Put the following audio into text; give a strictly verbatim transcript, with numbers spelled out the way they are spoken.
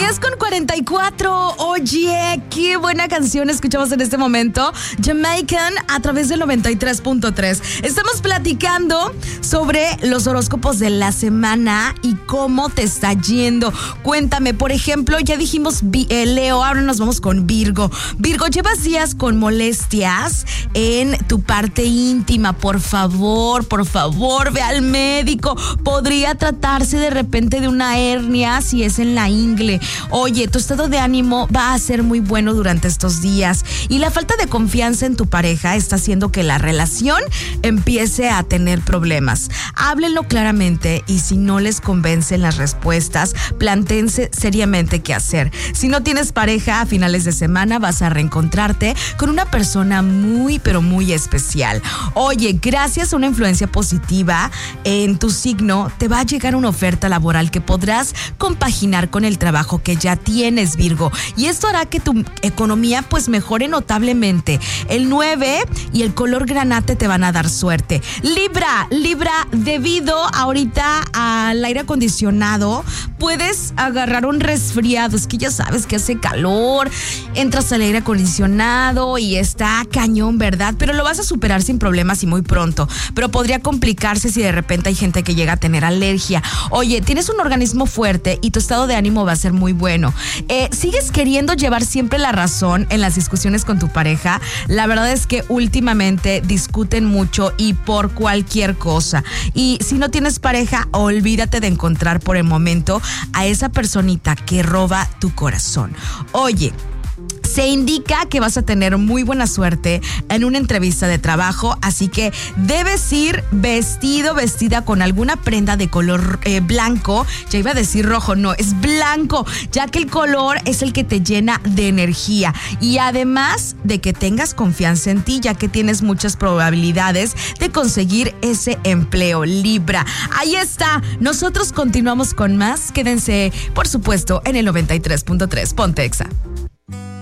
diez con cuarenta y cuatro. Oye, qué buena canción escuchamos en este momento. Jamaican a través del noventa y tres punto tres. Estamos platicando sobre los horóscopos de la semana y cómo te está yendo. Cuéntame, por ejemplo, ya dijimos eh, Leo, ahora nos vamos con Virgo. Virgo, llevas días con molestias en tu parte íntima. Por favor, por favor, ve al médico. Podría tratarse de repente de una hernia si es en la ingle. Oye, tu estado de ánimo va a ser muy bueno durante estos días y la falta de confianza en tu pareja está haciendo que la relación empiece a tener problemas. Háblenlo claramente y si no les convencen las respuestas, plantéense seriamente qué hacer. Si no tienes pareja, a finales de semana vas a reencontrarte con una persona muy, pero muy especial. Oye, gracias a una influencia positiva en tu signo, te va a llegar una oferta laboral que podrás compaginar con el trabajo que ya tienes, Virgo. Y esto hará que tu economía pues mejore notablemente. El nueve y el color granate te van a dar suerte. Libra, Libra, debido ahorita al aire acondicionado, puedes agarrar un resfriado. Es que ya sabes que hace calor, entras al aire acondicionado y está cañón, ¿verdad? Pero lo vas a superar sin problemas y muy pronto. Pero podría complicarse si de repente hay gente que llega a tener alergia. Oye, tienes un organismo fuerte y tu estado de ánimo va a ser muy bueno. Eh, ¿Sigues queriendo llevar siempre la razón en las discusiones con tu pareja? La verdad es que últimamente discuten mucho y por cualquier cosa. Y si no tienes pareja, olvídate de encontrar por el momento a esa personita que roba tu corazón. Oye, se indica que vas a tener muy buena suerte en una entrevista de trabajo, así que debes ir vestido, vestida con alguna prenda de color eh, blanco. Ya iba a decir rojo, no, es blanco, ya que el color es el que te llena de energía. Y además de que tengas confianza en ti, ya que tienes muchas probabilidades de conseguir ese empleo, Libra. Ahí está, nosotros continuamos con más. Quédense, por supuesto, en el noventa y tres punto tres. Ponte Exa.